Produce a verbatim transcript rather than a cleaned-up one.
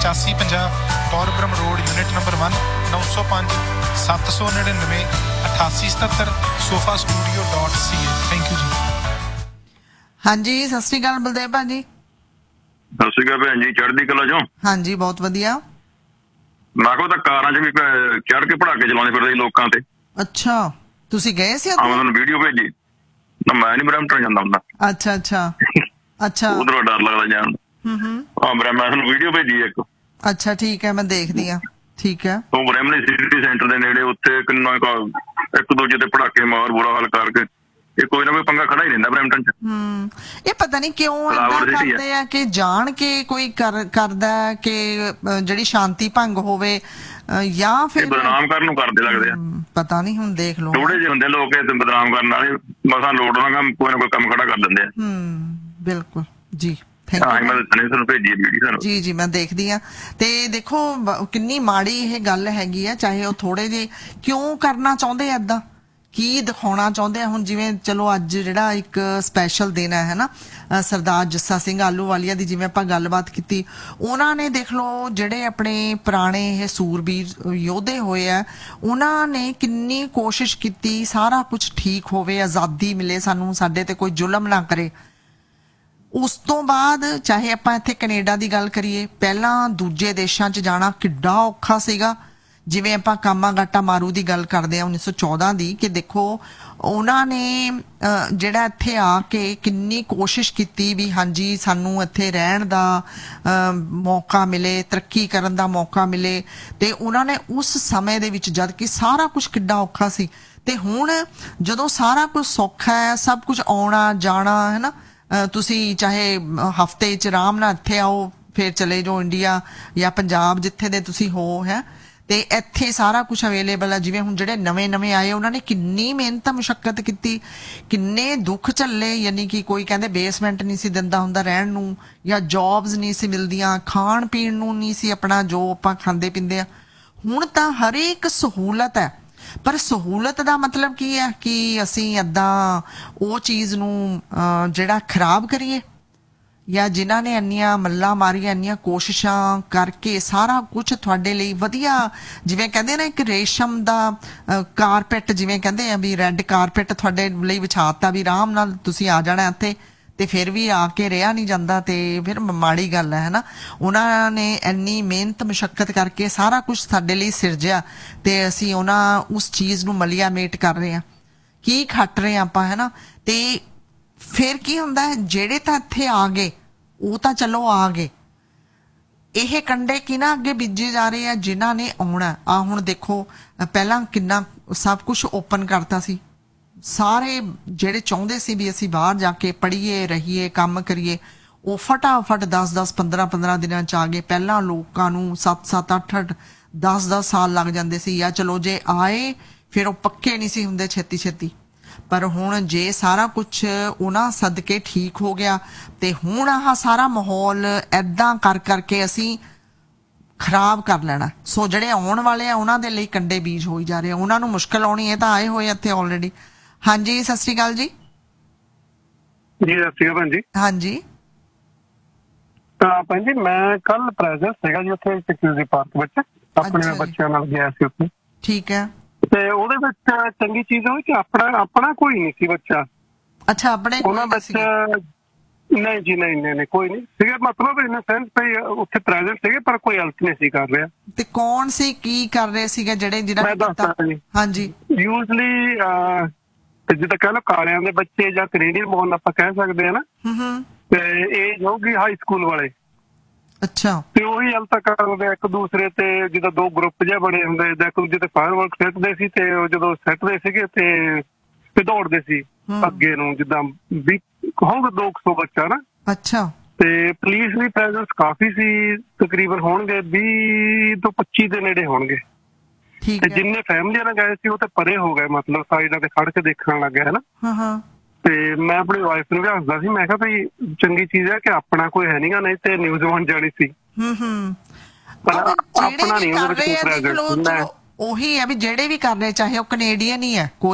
पचासी पंजाह टॉरब्रम road unit number one नौ सौ पाँच सत्त सौ नड़िनवे अठासी सतहत्तर sofa studio dot C A. Thank you जी। हाँ जी सत श्री अकाल बलदेव भाजी। सत श्री अकाल भैन जी, चढ़दी कला चो? हाँ जी बहुत वधिया। मैं को कारां च भी चढ़ के पटाके चलाने फिरदे लोकां ते। अच्छा तुसी गए सी? हाँ मैं तुहानू वीडियो भेजी ना, मैं नहीं ब्रैम्पटन जांदा हुंदा। अच्छा अच्छा अच्छा उधरों डर लगदा जान। हम्म हम्म हाँ मैं तुहानू वीडियो भेजी एक। अच्छा ठीक है मैं देखदी हां। ठीक है ਉਹ ਬ੍ਰੈਮਲੀ ਸਿਟੀ ਸੈਂਟਰ ਦੇ ਨੇੜੇ ਉੱਥੇ ਕਿੰਨਾ ਇੱਕ ਦੂਜੇ ਤੇ ਪਟਾਕੇ ਮਾਰ ਬੁਰਾ ਹਾਲ ਕਰਕੇ ਇਹ ਕੋਈ ਨਾ ਕੋਈ ਪੰਗਾ ਖੜਾ ਹੀ ਰਹਿੰਦਾ ਬ੍ਰੈਮਟਨ ਚ। ਹਮ ਇਹ ਪਤਾ ਨਹੀਂ ਕਿਉਂ ਏਦਾਂ ਕਰਦੇ ਆ ਕਿ ਜਾਣ ਕੇ ਕੋਈ ਕਰਦਾ ਕਿ ਜਿਹੜੀ ਸ਼ਾਂਤੀ ਭੰਗ ਹੋਵੇ ਜਾਂ ਫਿਰ ਬਦਨਾਮ ਕਰਨ ਨੂੰ ਕਰਦੇ ਲੱਗਦੇ ਆ। ਪਤਾ ਨਹੀਂ ਹੁਣ ਦੇਖ ਲਓ ਥੋੜੇ ਜਿਹੇ ਹੁੰਦੇ ਲੋਕ ਇਹ ਬਦਨਾਮ ਕਰਨ ਵਾਲੇ, ਮਸਾਂ ਲੋੜ ਉਹਨਾਂ ਕੰਮ ਕੋਈ ਨਾ ਕੋਈ ਕੰਮ ਖੜਾ ਕਰ ਦਿੰਦੇ ਆ। ਹਮ ਬਿਲਕੁਲ ਜੀ। जी जी मैं देखदी हाँ। ते देखो किन्नी माड़ी ये गल हैगी है, चाहे वो थोड़े जे क्यों करना चाहते ऐदा की दिखाना चाहते हैं। हुण जिवें चलो अज जिहड़ा एक स्पैशल दिन है ना, सरदार जस्सा सिंह आलूवालिया दी जिवें आपां गलबात कीती, उन्हां ने देख लो जिहड़े अपने पुराने ये सूरबीर योधे होए है उन्हां ने किन्नी कोशिश कीती सारा कुछ ठीक होवे, आज़ादी मिले सानू, साडे ते कोई जुल्म ना करे। उस तो बाद चाहे आपां इत्थे कनेडा दी गल करिए, पहला दूजे देशां च जाना किड्डा औखा सीगा। जिवें आपां कामागाटा मारू दी गल करदे आ उन्नीस सौ चौदह दी, कि देखो उन्हां ने जिहड़ा इत्थे आके किन्नी कोशिश कीती भी हाँ जी सानू इत्थे रहण दा मौका मिले, तरक्की करन दा मौका मिले। ते उन्हां ने उस समय दे विच जद कि सारा कुछ किड्डा औखा सी, ते हुण जदों सारा कुछ सौखा है, सब कुछ आउणा जाना है ना, तुसी चाहे हफ्ते च आराम नाल इत्थे आओ फिर चले जाओ इंडिया या पंजाब जिथे दे तुसी हो है, ते इत्थे सारा कुछ अवेलेबल है। जिवें हुण जिहड़े नवें नवें आए उन्होंने किन्नी मेहनत मुशक्कत कीती, किन्ने दुख झल्ले, यानी कि कोई कहंदे बेसमेंट नहीं सी दिंदा हुंदा रहण नूं, या जॉब्स नहीं सी मिलदियां, खाण पीण नूं नहीं सी अपना जो आपां खांदे पींदे आ। हुण तां हर एक सहूलत है, पर सहूलत का मतलब की है कि असी अदा वो चीज़ नूं जिहड़ा खराब करिए, या जिन्हां ने इन्नियां मल्लां मारियां, इन्नियां कोशिशां करके सारा कुछ तुहाडे लई वधिया, जिवें कहंदे ना एक रेशम दा कारपेट, जिवें कहंदे आ भी रैड कारपेट तुहाडे लई विछाता भी आराम नाल तुसीं आ जाना इत्थे, ते फिर भी आके रहा नहीं जाता, ते फिर माड़ी गल है ना। उन्होंने इन्नी मेहनत मुशक्कत करके सारा कुछ साडे लई सिरजिया, ते असीं उन्हां उस चीज़ नूं मलिया मेट कर रहे हैं, की खट रहे हैं आपां है ना। ते फिर की हुंदा है, जेड़े तां इत्थे आ गए वो तां चलो आ गए, यह कंडे कि ना अगे बीजे जा रहे हैं जिन्हां ने आउणा। आ हुण देखो पहलां किन्ना सब कुछ ओपन करता सी, सारे ਜਿਹੜੇ ਚਾਹੁੰਦੇ ਸੀ भी ਅਸੀਂ बाहर जाके पढ़ीए रहीए काम करिए, वो फटाफट दस दस पंद्रह पंद्रह दिनों च आ गए। पहला लोगों नूं सत्त सत्त अठ अठ दस दस साल लग जाते सी, या चलो जे आए फिर वो पक्के नहीं सी हुंदे छेती छेती। पर हुण जे सारा कुछ उन्हां सदके ठीक हो गया, ते हुण आह सारा माहौल ऐदां कर करके असीं खराब कर लेना। सो ਜਿਹੜੇ आउण वाले आ उन्हां दे लई कंडे बीज होई जा रहे, उन्हां नूं मुश्किल आउणी, है तां आए होए इत्थे ऑलरेडी। हाँ जी सत श्री अकाल जी। जी सत श्री अकाल जी। हाँ जी भैन जी मैं कल प्रेजेंट सीगा जी उत्थे सिक्योरिटी पार्क विच अपने बच्चों नाल गया सी उत्थे। ठीक है। ते ओहदे विच चंगी चीज होई कि अपना अपना कोई नहीं सी बच्चा। अच्छा अपने उन्हां बच्चा नहीं जी नहीं नहीं, नहीं कोई नहीं सीगा, मतलब इन सेंस पे उत्थे प्रेजेंट सीगे पर कोई हेल्प नहीं सी कर रहा। ते कौन सी की कर रहे सीगे ਜਿਹੜੇ ਜਿਹੜਾ मैं दसदा जी। हाँ जी यूजली जिद्दां कह लो कालियां दे बच्चे ਜਾਂ ਕੈਨੇਡੀਅਨ ਬੋਰਨ ਆਪਾਂ ਕਹਿ ਸਕਦੇ ਆ ਨਾ, ਤੇ ਏਜ ਹੋਊਗੀ ਹਾਈ ਸਕੂਲ ਵਾਲੇ। ਅੱਛਾ। ਤੇ ਉਹੀ ਹਾਲ ਤੱਕ ਕਰਦੇ ਇੱਕ ਦੂਸਰੇ ਤੇ, ਜਿੱਦਾਂ ਦੋ ਗਰੁੱਪ ਜਿਹੇ ਬਣੇ ਹੁੰਦੇ, ਇੱਕ ਦੂਜੇ ਤੇ ਫਾਇਰ ਵਰਕ ਸਿੱਟਦੇ ਸੀ, ਤੇ ਜਦੋਂ ਸਿੱਟਦੇ ਸੀਗੇ ਤੇ ਤੇ ਦੌੜਦੇ ਸੀ ਅੱਗੇ ਨੂੰ, ਜਿੱਦਾਂ ਵੀ ਹੋਊਗਾ ਦੋ ਸੌ ਬੱਚਾ ਨਾ। ਅੱਛਾ। ਤੇ ਪੁਲਿਸ ਦੀ ਪ੍ਰੈਜ਼ੈਂਸ ਕਾਫੀ ਸੀ, ਤਕਰੀਬਨ ਹੋਣਗੇ ਵੀਹ ਤੋਂ ਪੱਚੀ ਦੇ ਨੇੜੇ ਹੋਣਗੇ। ਠੀਕ ਹੈ। ਜਿੰਨੇ ਫੈਮਲੀਆਂ ਨਾਲ ਗਏ ਸੀ ਉਹ ਤੇ ਪਰੇ ਹੋ ਗਏ, ਮਤਲਬ ਸਾਈਡਾਂ ਤੇ ਖੜ ਕੇ ਦੇਖਣ ਲੱਗ ਗਏ ਹੈ ਨਾ। ਹਾਂ ਹਾਂ। ਤੇ ਮੈਂ ਆਪਣੀ ਵਾਈਫ ਨੂੰ ਵੀ ਹੱਸਦਾ ਸੀ, ਮੈਂ ਕਿਹਾ ਭਈ ਚੰਗੀ ਚੀਜ਼ ਹੈ ਕਿ ਆਪਣਾ ਕੋਈ ਹੈ ਨਹੀਂਗਾ, ਨਹੀਂ ਤੇ ਨਿਊਜ਼ ਬਣ ਜਾਣੀ ਸੀ। ਹੂੰ ਹੂੰ। ਆਪਣਾ ਨਹੀਂ ਉਹਦੇ ਵਿੱਚ ਪ੍ਰੈਜ਼ੈਂਟ। ਉਹੀ ਹੈ ਵੀ ਜਿਹੜੇ ਵੀ ਕਰ ਰਹੇ ਚਾਹੇ ਉਹ ਕੈਨੇਡੀਅਨ ਹੀ ਹੈ।